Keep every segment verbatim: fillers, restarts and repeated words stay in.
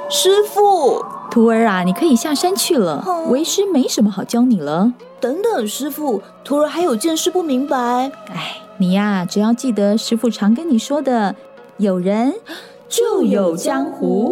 师父， 徒儿啊，你可以下山去了， 哦、 为师没什么好教你了。 等等，师父，徒儿还有件事不明白。 哎，你呀，只要记得师父常跟你说的，有人就有江湖。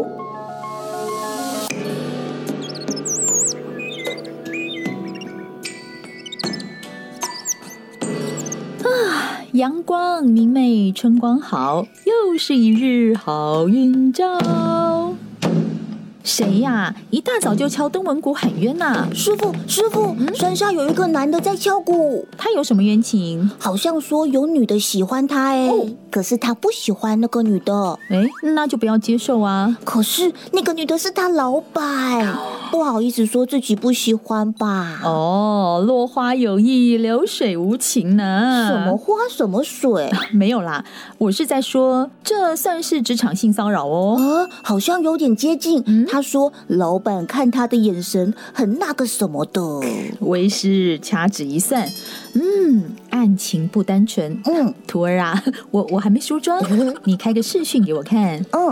啊，阳光明媚，春光好，又是一日好运兆。谁呀？一大早就敲登闻鼓喊冤呐！ 师父，师父，嗯、山下有一个男的在敲鼓， 他有什么冤情？ 好像说有女的喜欢他哎、哦，可是他不喜欢那个女的， 哎，那就不要接受啊！ 可是那个女的是他老板，不好意思说自己不喜欢吧？ 哦，落花有意，流水无情呢。 什么花什么水？ 没有啦，我是在说，这算是职场性骚扰哦。 啊，好像有点接近。嗯他说老板看他的眼神很那个什么的。 为师掐指一算，嗯，案情不单纯。嗯，徒儿啊，我我还没梳妆，你开个视讯给我看。 嗯。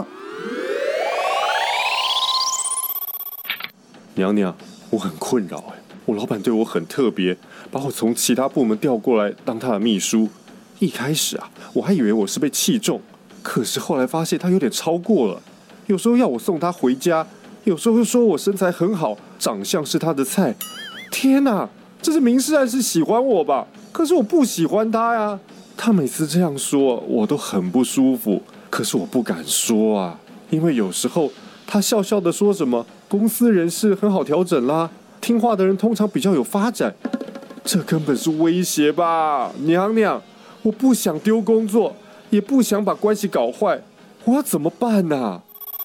娘娘，我很困扰哎，我老板对我很特别，把我从其他部门调过来当他的秘书。一开始啊，我还以为我是被器重，可是后来发现他有点超过了。有时候要我送他回家，有时候又说我身材很好，长相是他的菜。天哪，这是明示暗示喜欢我吧？可是我不喜欢他呀。他每次这样说，我都很不舒服，可是我不敢说啊，因为有时候他笑笑的说什么公司人事很好调整啦，听话的人通常比较有发展，这根本是威胁吧？娘娘，我不想丢工作，也不想把关系搞坏，我要怎么办啊？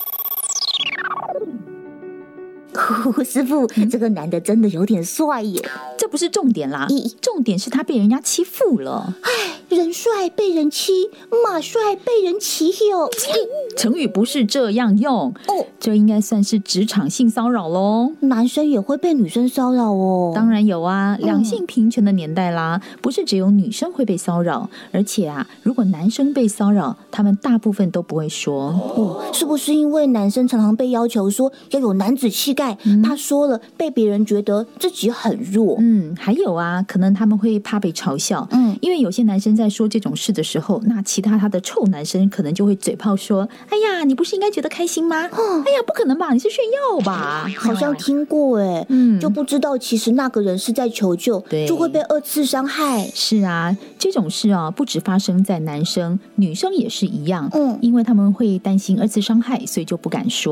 师父，这个男的真的有点帅耶。 这不是重点啦，重点是他被人家欺负了。 唉，人帅被人欺，马帅被人骑哟。 成语不是这样用哦，这应该算是职场性骚扰咯。 男生也会被女生骚扰哦？ 当然有啊，两性平权的年代啦，嗯、不是只有女生会被骚扰，而且啊，如果男生被骚扰，他们大部分都不会说。 哦，是不是因为男生常常被要求说要有男子气概，嗯、怕说了被别人觉得自己很弱？ 嗯，还有啊，可能他们会怕被嘲笑，嗯，因为有些男生在说这种事的时候，那其他他的臭男生可能就会嘴炮说：“哎呀，你不是应该觉得开心吗？哦、哎呀，不可能吧，你是炫耀吧？” 好像听过哎，嗯，就不知道其实那个人是在求救，就会被二次伤害。 是啊，这种事啊，不只发生在男生，女生也是一样，嗯，因为他们会担心二次伤害，所以就不敢说。